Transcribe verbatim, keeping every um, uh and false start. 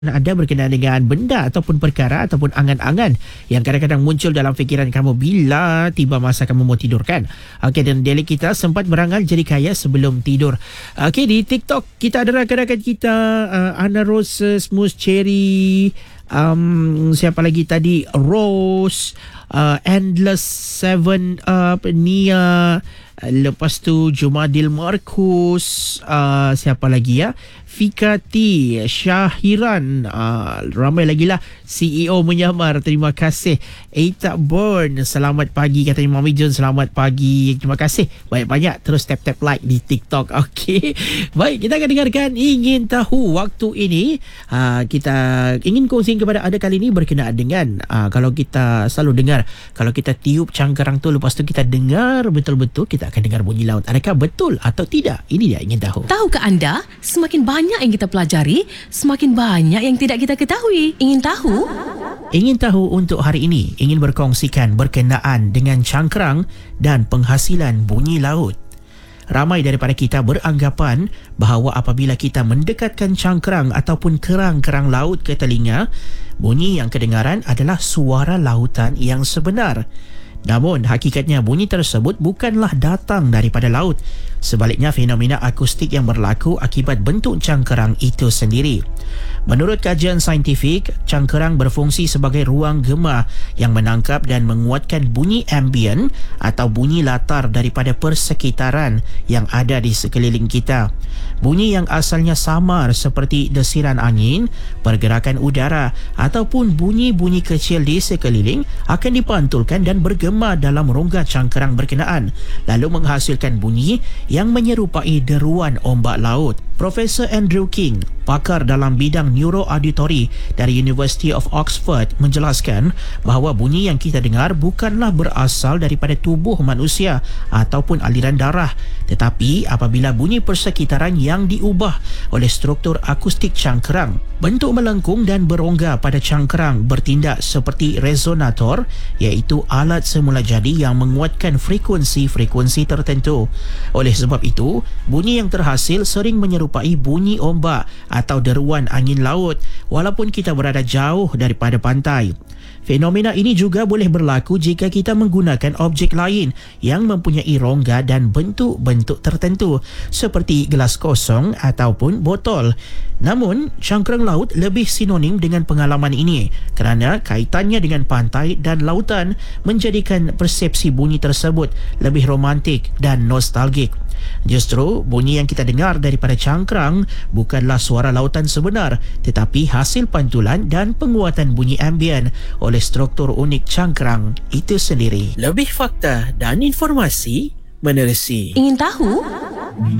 Anda berkenaan dengan benda ataupun perkara ataupun angan-angan yang kadang-kadang muncul dalam fikiran kamu bila tiba masa kamu mau tidur kan. Okey, dan daily kita sempat berangan jadi kaya sebelum tidur. Okey, di TikTok kita ada rakan-rakan kita, uh, Anna Rose, Smooth Cherry, um, siapa lagi tadi, Rose, uh, Endless Seven Up, Nia, lepas tu Jumadil Markus, uh, siapa lagi ya, Fikati, Syahiran, uh, ramai lagi lah. C E O menyamar, terima kasih. Eita Born, selamat pagi katanya. Mami Jun, selamat pagi, terima kasih banyak-banyak. Terus tap-tap like di TikTok. Okey, baik, kita akan dengarkan Ingin Tahu waktu ini. uh, Kita ingin kongsi kepada anda kali ini berkenaan dengan uh, kalau kita selalu dengar, kalau kita tiup cangkarang tu, lepas tu kita dengar betul-betul, kita akan dengar bunyi laut. Adakah betul atau tidak? Ini dia Ingin Tahu. Tahukah anda, semakin banyak yang kita pelajari, semakin banyak yang tidak kita ketahui. Ingin tahu? Ingin tahu untuk hari ini, ingin berkongsikan berkenaan dengan cangkrang dan penghasilan bunyi laut. Ramai daripada kita beranggapan bahawa apabila kita mendekatkan cangkrang ataupun kerang-kerang laut ke telinga, bunyi yang kedengaran adalah suara lautan yang sebenar. Namun, hakikatnya bunyi tersebut bukanlah datang daripada laut. Sebaliknya, fenomena akustik yang berlaku akibat bentuk cangkerang itu sendiri. Menurut kajian saintifik, cangkerang berfungsi sebagai ruang gema yang menangkap dan menguatkan bunyi ambient atau bunyi latar daripada persekitaran yang ada di sekeliling kita. Bunyi yang asalnya samar seperti desiran angin, pergerakan udara ataupun bunyi-bunyi kecil di sekeliling akan dipantulkan dan bergema dalam rongga cangkerang berkenaan, lalu menghasilkan bunyi yang menyerupai deruan ombak laut. Profesor Andrew King, pakar dalam bidang neuroauditory dari University of Oxford, menjelaskan bahawa bunyi yang kita dengar bukanlah berasal daripada tubuh manusia ataupun aliran darah, tetapi apabila bunyi persekitaran yang diubah oleh struktur akustik cangkerang. Bentuk melengkung dan berongga pada cangkerang bertindak seperti resonator, iaitu alat semula jadi yang menguatkan frekuensi-frekuensi tertentu. Oleh sebab itu, bunyi yang terhasil sering menyerupai bunyi ombak atau deruan angin laut walaupun kita berada jauh daripada pantai. Fenomena ini juga boleh berlaku jika kita menggunakan objek lain yang mempunyai rongga dan bentuk-bentuk tertentu seperti gelas kosong ataupun botol. Namun, cangkerang laut lebih sinonim dengan pengalaman ini kerana kaitannya dengan pantai dan lautan menjadikan persepsi bunyi tersebut lebih romantik dan nostalgik. Justru, bunyi yang kita dengar daripada cangkrang bukanlah suara lautan sebenar, tetapi hasil pantulan dan penguatan bunyi ambient oleh struktur unik cangkrang itu sendiri. Lebih fakta dan informasi menerusi. Ingin tahu?